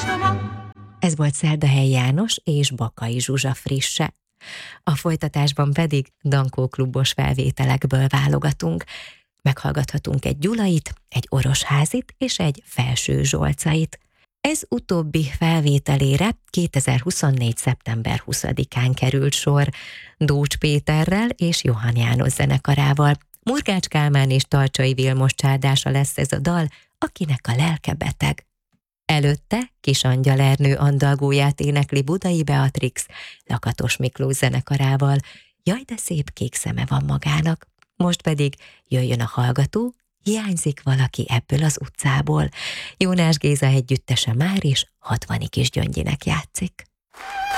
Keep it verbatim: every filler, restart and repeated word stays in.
Ez volt Szerdahelyi János és Bakai Zsuzsa frisse. A folytatásban pedig Dankó klubos felvételekből válogatunk. Meghallgathatunk egy Gyulait, egy Orosházit és egy Felső Zsolcait. Ez utóbbi felvételére kétezer-huszonnégy. szeptember huszadikán került sor Dócs Péterrel és Johann János zenekarával. Murgács Kálmán és Talcsai Vilmos csádása lesz ez a dal, akinek a lelke beteg. Előtte Kis Angyal Ernő andalgóját énekli Budai Beatrix Lakatos Miklós zenekarával. Jaj, de szép kék szeme van magának. Most pedig jöjjön a hallgató, hiányzik valaki ebből az utcából. Jónás Géza együttese már is hatvani Kis Gyöngyinek játszik.